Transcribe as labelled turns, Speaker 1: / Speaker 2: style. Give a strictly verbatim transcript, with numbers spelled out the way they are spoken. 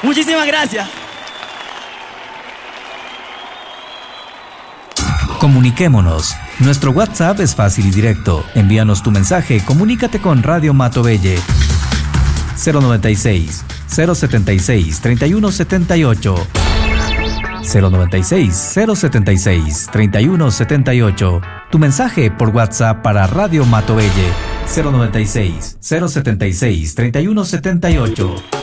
Speaker 1: Muchísimas gracias.
Speaker 2: Comuniquémonos. Nuestro WhatsApp es fácil y directo. Envíanos tu mensaje, comunícate con Radio Matobelle. cero noventa y seis, cero setenta y seis, treinta y uno setenta y ocho. cero noventa y seis, cero setenta y seis, treinta y uno setenta y ocho. Tu mensaje por WhatsApp para Radio Matobelle. cero noventa y seis, cero setenta y seis, treinta y uno setenta y ocho.